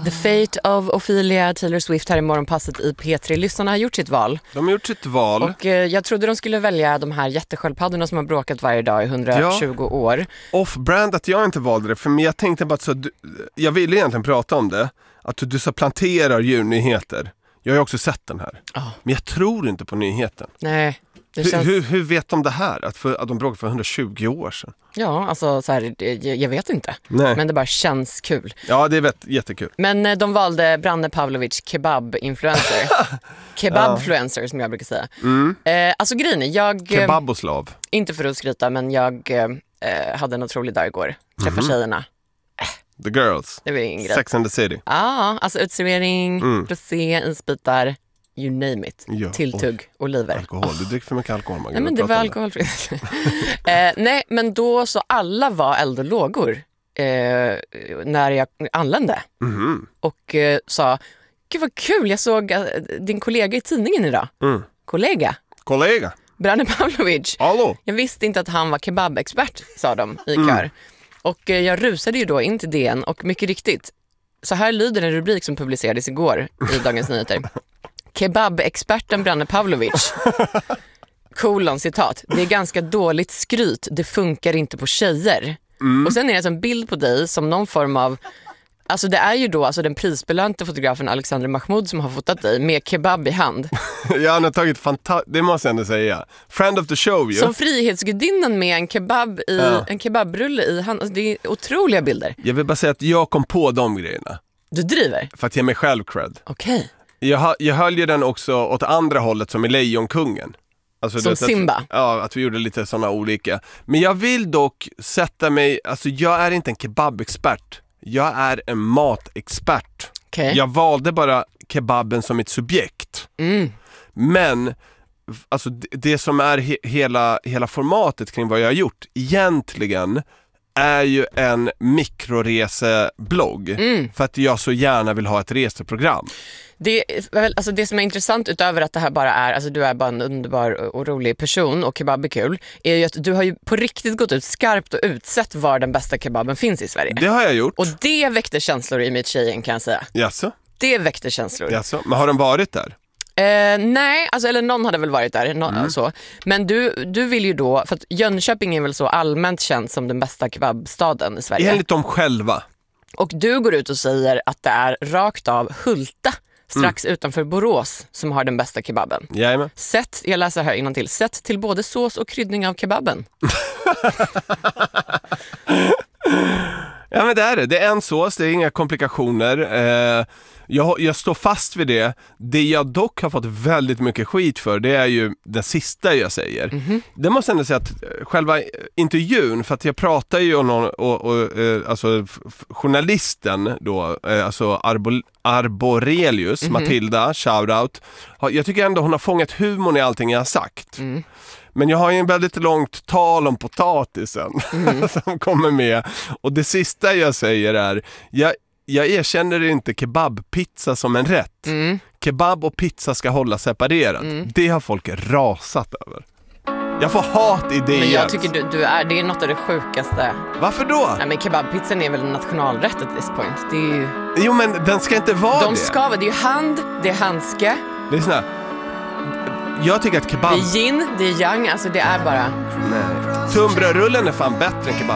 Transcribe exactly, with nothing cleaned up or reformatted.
The Fate of Ophelia Taylor Swift här i morgonpasset i P tre. Lyssnarna har gjort sitt val. De har gjort sitt val. Och eh, jag trodde de skulle välja de här jättesköldpaddorna som har bråkat varje dag i hundratjugo ja. år. Off-brand att jag inte valde det, för jag tänkte bara så, jag ville egentligen prata om det, att du så planterar djurnyheter. Jag har ju också sett den här. Oh. Men jag tror inte på nyheten. Nej. Hur, känns... hur, hur vet de det här? Att, för, att de bråkade för hundratjugo år sedan? Ja, alltså så här, jag, jag vet inte. Nej. Men det bara känns kul. Ja, det är vet, jättekul. Men eh, de valde Branne Pavlovic kebab-influencer. Kebabfluencer som jag brukar säga. Mm. Eh, alltså grejen är, jag... Kebaboslav. Inte för att skryta, men jag eh, hade en otrolig dag igår. Träffa mm-hmm. tjejerna. The girls. Det var ingen grej. Sex and the City. Ja, ah, alltså utservering, mm. rosé, isbitar, you name it. Ja, tilltugg, och oliver. Alkohol, du dricker för mycket alkohol. Man nej, men det var alkoholfritt. eh, nej, men då så alla var eld och lågor eh, när jag anlände. Mm-hmm. Och eh, sa, gud vad kul, jag såg uh, din kollega i tidningen idag. Mm. Kollega. Kollega. Branne Pavlovic. Hallå. Jag visste inte att han var kebabexpert, sa de i kör. Mm. Och eh, jag rusade ju då in till D N och mycket riktigt, så här lyder en rubrik som publicerades igår i Dagens Nyheter. Kebabexperten Branne Pavlovic. Kolon, citat. Det är ganska dåligt skryt, det funkar inte på tjejer. Mm. Och sen är det en bild på dig som någon form av, alltså det är ju då alltså den prisbelönte fotografen Alexander Mahmoud som har fotat dig med kebab i hand. Ja, han har tagit fantastiskt, det måste jag ändå säga. Friend of the show ju. Som frihetsgudinnan med en kebab i ja. en kebabrulle i hand. Alltså, det är otroliga bilder. Jag vill bara säga att jag kom på de grejerna. Du driver? För att ge mig själv cred. Okej. Okay. Jag, jag höll ju den också åt andra hållet som i Lejonkungen. Alltså, som det, Simba? Att, ja, att vi gjorde lite sådana olika. Men jag vill dock sätta mig, alltså jag är inte en kebabexpert. Jag är en matexpert. Okay. Jag valde bara kebaben som ett subjekt. Mm. Men alltså det, det som är he, hela, hela formatet kring vad jag har gjort egentligen är ju en mikroreseblogg. Mm. För att jag så gärna vill ha ett reseprogram. Det, alltså det som är intressant utöver att det här bara är, alltså du är bara en underbar och rolig person och kebab är kul, är ju att du har ju på riktigt gått ut skarpt och utsett var den bästa kebaben finns i Sverige. Det har jag gjort. Och det väckte känslor i mitt tjejen, kan jag säga. Jaså? Det väckte känslor. Jaså? Men har den varit där? Eh, nej, alltså, eller någon hade väl varit där no, mm. så. Men du, du vill ju då, för att Jönköping är väl så allmänt känd som den bästa kebabstaden i Sverige. Enligt dem själva. Och du går ut och säger att det är rakt av Hulta strax mm. utanför Borås som har den bästa kebaben. Jajamän. Sätt, jag läser här innantill. Sätt till både sås och kryddning av kebaben. Ja, men det är det. Det är en sås, det är inga komplikationer. Eh, jag, jag står fast vid det. Det jag dock har fått väldigt mycket skit för, det är ju det sista jag säger. Mm-hmm. Det måste jag ändå säga att själva intervjun, för att jag pratar ju om någon, och, och, eh, alltså f- journalisten då, eh, alltså Arbo- Arborelius, mm-hmm. Matilda, shoutout. Jag tycker ändå hon har fångat humorn i allting jag har sagt. Mm. Men jag har ju en väldigt långt tal om potatisen mm. som kommer med. Och det sista jag säger är, jag, jag erkänner inte kebabpizza som en rätt. Mm. Kebab och pizza ska hålla separerat. Mm. Det har folk rasat över. Jag får hat i det. Men jag tycker du, du är, det är något av det sjukaste. Varför då? Nej, men kebabpizzan är väl en nationalrätt at this point. Det är ju... Jo, men den ska inte vara De det. ska vara, det är ju hand, det är handske. Det är sån här. Jag tycker att kebab... Det är gin, det är yang, alltså det är bara... Nej. Tunnbrödsrullen är fan bättre än kebab.